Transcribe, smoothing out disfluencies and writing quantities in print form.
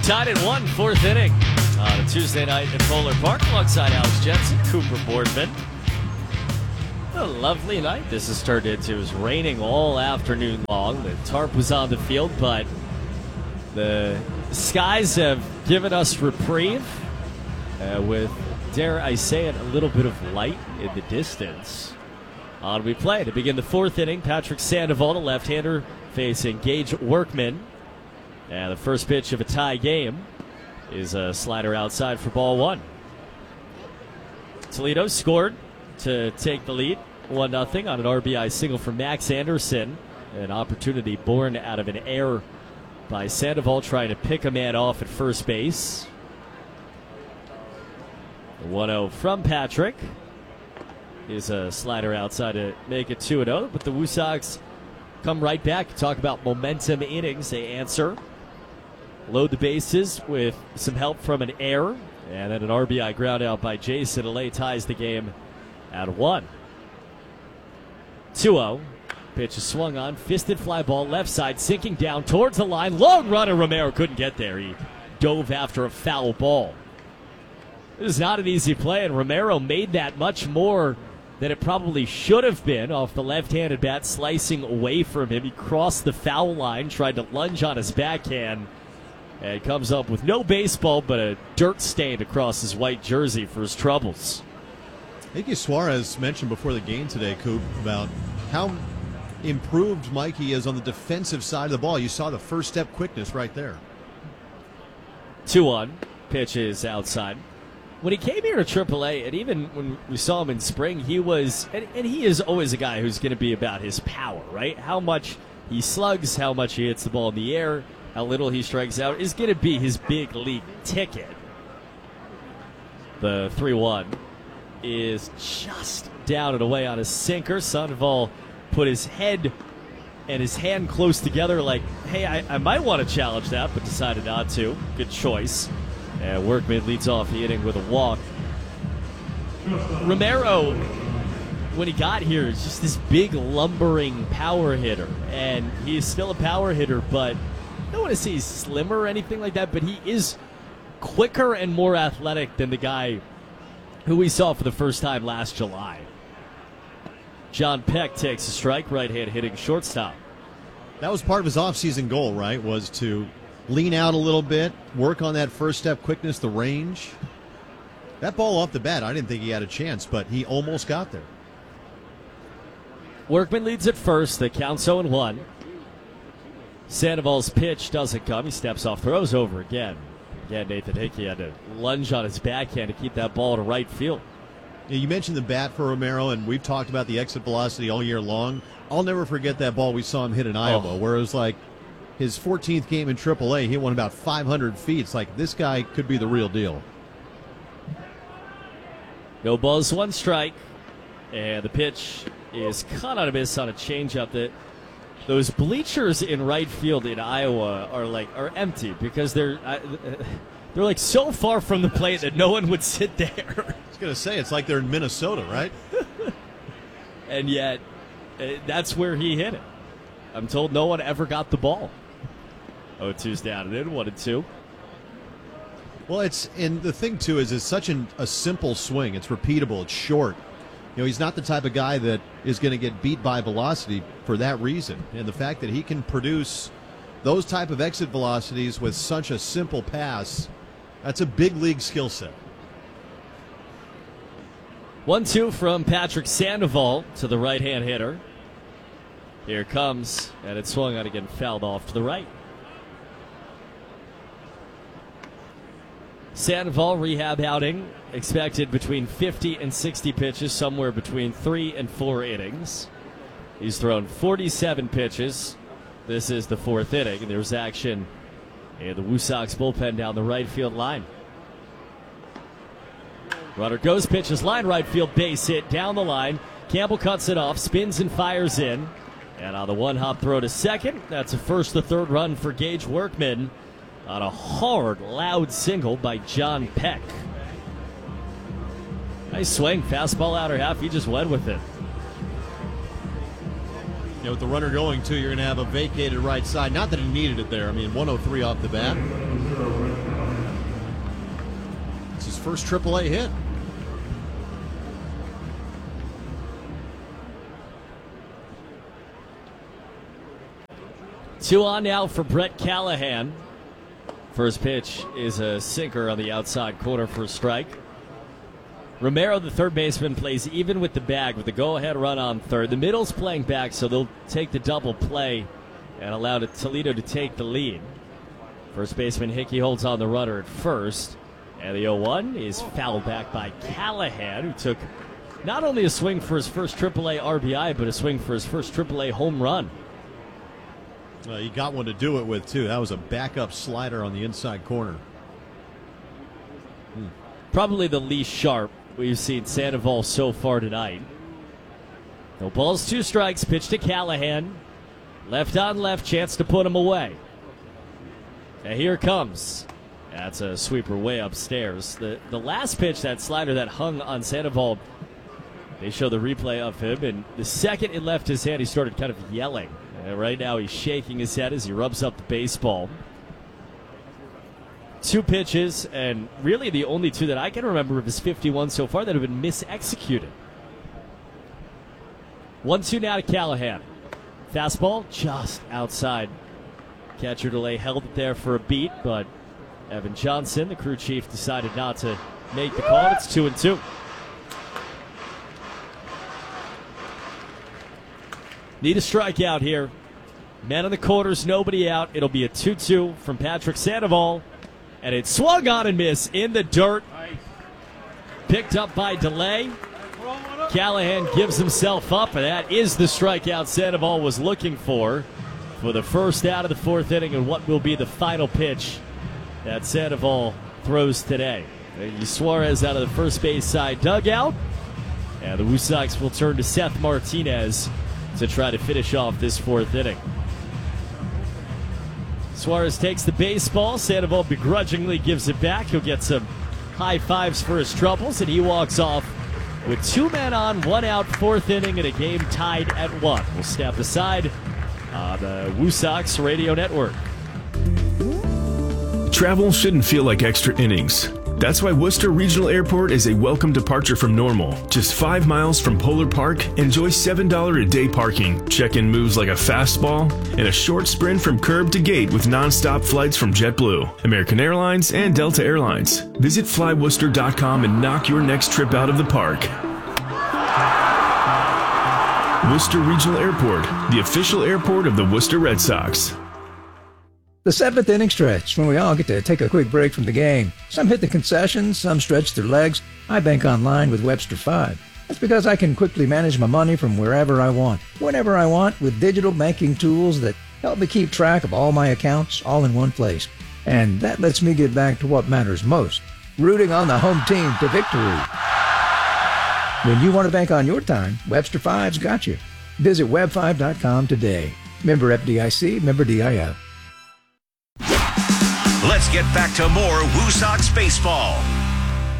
Tied at 1, fourth inning on a Tuesday night at Bowler Park alongside Alex Jensen, Cooper Boardman. A lovely night this has turned into. It was raining all afternoon long. The tarp was on the field, but the skies have given us reprieve with, dare I say it, a little bit of light in the distance. On we play to begin the fourth inning. Patrick Sandoval, a left-hander, facing Gage Workman. And the first pitch of a tie game is a slider outside for ball one. Toledo scored to take the lead 1-0 on an RBI single from Max Anderson. An opportunity born out of an error by Sandoval trying to pick a man off at first base. The 1-0 from Patrick is a slider outside to make it 2-0. But the Woo Sox come right back. Talk about momentum innings. They answer. Load the bases with some help from an error. And then an RBI ground out by Jason Alay ties the game at 1. 2-0. Pitch is swung on. Fisted fly ball left side, sinking down towards the line. Long runner. Romero couldn't get there. He dove after a foul ball. It is not an easy play, and Romero made that much more than it probably should have been off the left-handed bat slicing away from him. He crossed the foul line, tried to lunge on his backhand, and comes up with no baseball but a dirt stain across his white jersey for his troubles. Mikey Suarez mentioned before the game today, Coop, about how improved Mikey is on the defensive side of the ball. You saw the first step quickness right there. 2-1. Pitch is outside. When he came here to AAA, and even when we saw him in spring, he was, and he is always a guy who's going to be about his power, right? How much he slugs, how much he hits the ball in the air, how little he strikes out is going to be his big league ticket. The 3-1 is just down and away on a sinker. Sandoval put his head and his hand close together like, hey, I might want to challenge that, but decided not to. Good choice. And Workman leads off the inning with a walk. Romero, when he got here, is just this big, lumbering power hitter. And he is still a power hitter, but I don't want to say he's slimmer or anything like that, but he is quicker and more athletic than the guy who we saw for the first time last July. John Peck takes a strike, right-hand hitting shortstop. That was part of his offseason goal, right, was to lean out a little bit, work on that first step quickness, the range. That ball off the bat, I didn't think he had a chance, but he almost got there. Workman leads at first. The count's 0-1. Sandoval's pitch doesn't come. He steps off, throws over again. Again, Nathan Hickey had to lunge on his backhand to keep that ball to right field. Yeah, you mentioned the bat for Romero, and we've talked about the exit velocity all year long. I'll never forget that ball we saw him hit in Iowa, where it was like his 14th game in AAA, he went about 500 feet. It's like this guy could be the real deal. No balls, one strike. And the pitch is caught on a miss on a changeup. Those bleachers in right field in Iowa are empty because they're like so far from the plate that no one would sit there. I was going to say, it's like they're in Minnesota, right? And yet, that's where he hit it. I'm told no one ever got the ball. 0-2's down and in, 1-2. Well, and the thing, too, is it's such a simple swing. It's repeatable. It's short. You know, he's not the type of guy that is going to get beat by velocity for that reason. And the fact that he can produce those type of exit velocities with such a simple pass, that's a big league skill set. 1-2 from Patrick Sandoval to the right-hand hitter. Here it comes, and it's swung on again, fouled off to the right. Sandoval rehab outing expected between 50 and 60 pitches, somewhere between 3 and 4 innings. He's thrown 47 pitches. This is the fourth inning, and there's action in the Woo Sox bullpen down the right field line. Runner goes, pitches line right field, base hit down the line. Campbell cuts it off, spins and fires in. And on the one-hop throw to second, that's a first to third run for Gage Workman on a hard, loud single by John Peck. Nice swing, fastball outer half, he just went with it. You know, with the runner going, too, you're going to have a vacated right side. Not that he needed it there. I mean, 103 off the bat. It's his first AAA hit. Two on now for Brett Callahan. First pitch is a sinker on the outside corner for a strike. Romero, the third baseman, plays even with the bag with the go-ahead run on third. The middle's playing back, so they'll take the double play and allow Toledo to take the lead. First baseman Hickey holds on the runner at first. And the 0-1 is fouled back by Callahan, who took not only a swing for his first AAA RBI, but a swing for his first AAA home run. He got one to do it with, too. That was a backup slider on the inside corner. Probably the least sharp we've seen Sandoval so far tonight. No balls, 2 strikes, pitch to Callahan. Left on left, chance to put him away. And here it comes. That's a sweeper way upstairs. The last pitch, that slider that hung on Sandoval, they show the replay of him, and the second it left his hand, he started kind of yelling. And right now he's shaking his head as he rubs up the baseball. 2 pitches, and really the only 2 that I can remember of his 51 so far that have been misexecuted. 1-2 now to Callahan. Fastball just outside. Catcher delay held it there for a beat, but Evan Johnson, the crew chief, decided not to make the call. It's 2-2. Need a strikeout here. Man in the corners, nobody out. It'll be a 2-2 from Patrick Sandoval. And it swung on and missed in the dirt. Picked up by delay. Callahan gives himself up, and that is the strikeout Sandoval was looking for the first out of the 4th inning and what will be the final pitch that Sandoval throws today. Suarez out of the first base side dugout. And the Woo Sox will turn to Seth Martinez to try to finish off this 4th inning. Suarez takes the baseball. Sandoval begrudgingly gives it back. He'll get some high fives for his troubles, and he walks off with 2 men on, 1 out, 4th inning, and a game tied at 1. We'll step aside on the Woo Sox Radio Network. Travel shouldn't feel like extra innings. That's why Worcester Regional Airport is a welcome departure from normal. Just 5 miles from Polar Park, enjoy $7 a day parking, check-in moves like a fastball, and a short sprint from curb to gate with non-stop flights from JetBlue, American Airlines, and Delta Airlines. Visit flyworcester.com and knock your next trip out of the park. Worcester Regional Airport, the official airport of the Worcester Red Sox. The 7th inning stretch, when we all get to take a quick break from the game. Some hit the concessions, some stretch their legs. I bank online with Webster 5. That's because I can quickly manage my money from wherever I want, whenever I want, with digital banking tools that help me keep track of all my accounts all in one place. And that lets me get back to what matters most, rooting on the home team to victory. When you want to bank on your time, Webster 5's got you. Visit web5.com today. Member FDIC, member DIF. Let's get back to more Woo Sox baseball.